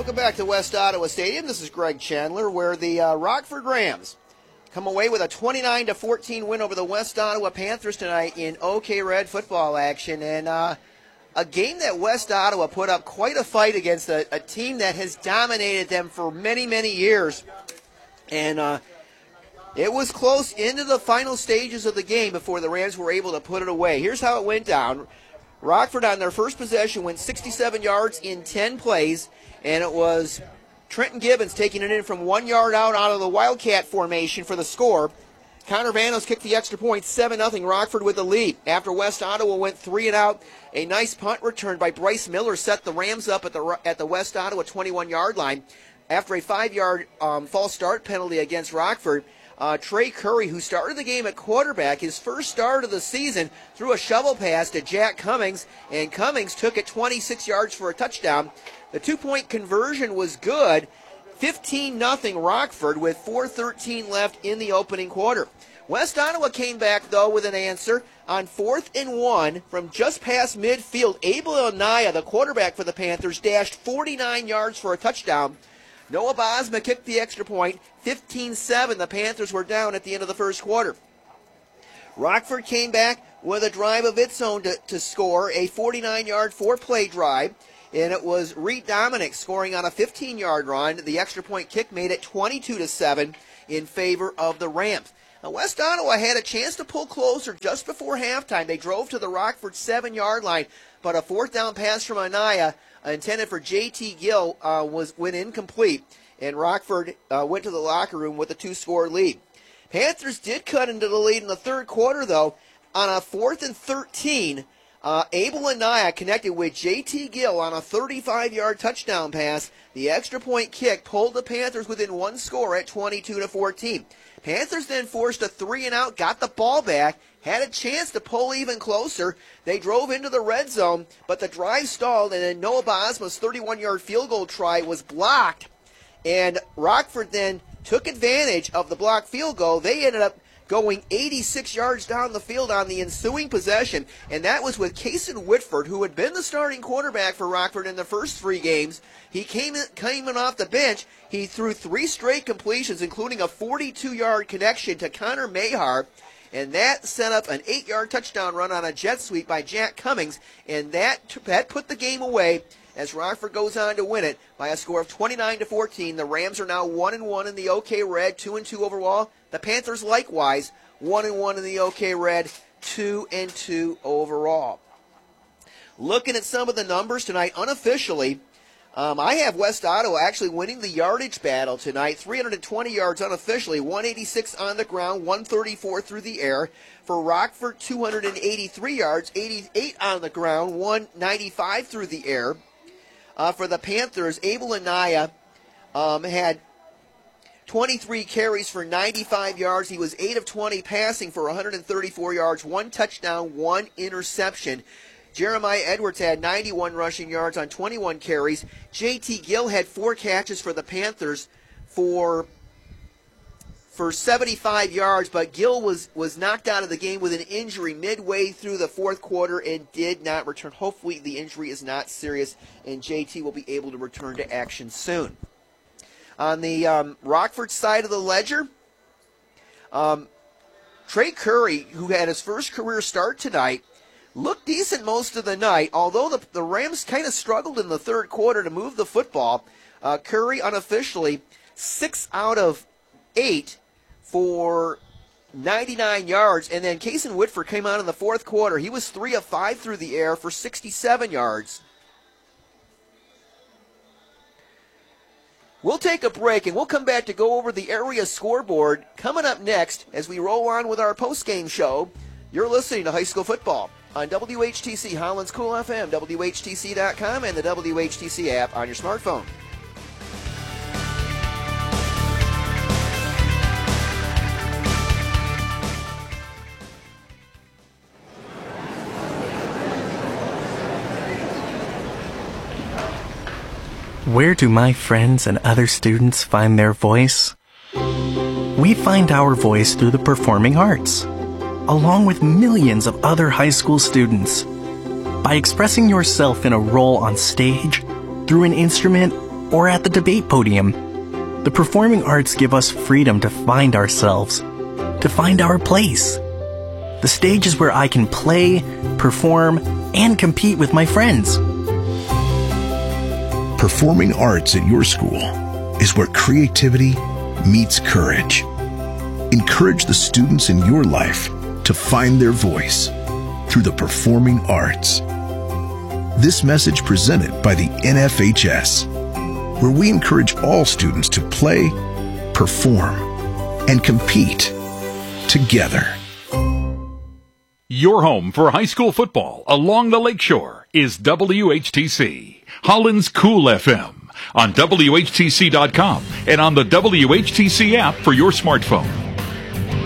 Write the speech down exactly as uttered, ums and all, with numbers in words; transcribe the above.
Welcome back to West Ottawa Stadium. This is Greg Chandler, where the uh, Rockford Rams come away with a twenty-nine to fourteen win over the West Ottawa Panthers tonight in OK Red football action. And uh, a game that West Ottawa put up quite a fight against a, a team that has dominated them for many, many years. And uh, it was close into the final stages of the game before the Rams were able to put it away. Here's how it went down. Rockford on their first possession went sixty-seven yards in ten plays, and it was Trenton Gibbons taking it in from one yard out out of the Wildcat formation for the score. Connor Vanos kicked the extra point, seven nothing, Rockford with the lead. After West Ottawa went three and out, a nice punt return by Bryce Miller set the Rams up at the at the West Ottawa twenty-one-yard line. After a five-yard um, false start penalty against Rockford, Uh, Trey Curry, who started the game at quarterback, his first start of the season, threw a shovel pass to Jack Cummings, and Cummings took it twenty-six yards for a touchdown. The two-point conversion was good, fifteen nothing Rockford with four thirteen left in the opening quarter. West Ottawa came back, though, with an answer on fourth and one from just past midfield. Abel Anaya, the quarterback for the Panthers, dashed forty-nine yards for a touchdown. Noah Bosma kicked the extra point, fifteen seven. The Panthers were down at the end of the first quarter. Rockford came back with a drive of its own to, to score, a forty-nine-yard, four-play drive, and it was Reed Dominic scoring on a fifteen-yard run. The extra point kick made it twenty-two to seven in favor of the Rams. Now, West Ottawa had a chance to pull closer just before halftime. They drove to the Rockford seven-yard line, but a fourth down pass from Anaya intended for J T Gill uh, was went incomplete, and Rockford uh, went to the locker room with a two-score lead. Panthers did cut into the lead in the third quarter, though, on a fourth and thirteen. Uh, Abel Anaya connected with J T Gill on a thirty-five-yard touchdown pass. The extra point kick pulled the Panthers within one score at twenty-two to fourteen. Panthers then forced a three and out, got the ball back, had a chance to pull even closer. They drove into the red zone, but the drive stalled, and then Noah Bosma's thirty-one-yard field goal try was blocked. And Rockford then took advantage of the blocked field goal. They ended up going eighty-six yards down the field on the ensuing possession, and that was with Kason Whitford, who had been the starting quarterback for Rockford in the first three games. He came in, came in off the bench. He threw three straight completions, including a forty-two-yard connection to Connor Mahar, and that set up an eight-yard touchdown run on a jet sweep by Jack Cummings, and that, that put the game away as Rockford goes on to win it by a score of twenty-nine to fourteen. The Rams are now one and one in the OK Red, two and two overall. The Panthers likewise one and one in the OK Red, two and two overall. Looking at some of the numbers tonight, unofficially, um, I have West Ottawa actually winning the yardage battle tonight. three hundred twenty yards unofficially, one eighty-six on the ground, one thirty-four through the air. For Rockford, two hundred eighty-three yards, eighty-eight on the ground, one ninety-five through the air. Uh, for the Panthers, Abel Anaya um, had twenty-three carries for ninety-five yards. He was eight of twenty passing for one hundred thirty-four yards, one touchdown, one interception. Jeremiah Edwards had ninety-one rushing yards on twenty-one carries. J T Gill had four catches for the Panthers for for seventy-five yards, but Gill was, was knocked out of the game with an injury midway through the fourth quarter and did not return. Hopefully the injury is not serious, and J T will be able to return to action soon. On the um, Rockford side of the ledger, um, Trey Curry, who had his first career start tonight, looked decent most of the night, although the, the Rams kind of struggled in the third quarter to move the football. Uh, Curry unofficially six out of eight for ninety-nine yards, and then Kason Whitford came out in the fourth quarter. He was three of five through the air for sixty-seven yards. We'll take a break, and we'll come back to go over the area scoreboard coming up next as we roll on with our postgame show. You're listening to High School Football on W H T C, Holland's Cool F M, W H T C dot com, and the W H T C app on your smartphone. Where do my friends and other students find their voice? We find our voice through the performing arts, along with millions of other high school students. By expressing yourself in a role on stage, through an instrument, or at the debate podium. The performing arts give us freedom to find ourselves, to find our place. The stage is where I can play, perform, and compete with my friends. Performing arts at your school is where creativity meets courage. Encourage the students in your life to find their voice through the performing arts. This message presented by the N F H S, where we encourage all students to play, perform, and compete together. Your home for high school football along the lakeshore is W H T C, Holland's Cool F M, on W H T C dot com and on the W H T C app for your smartphone.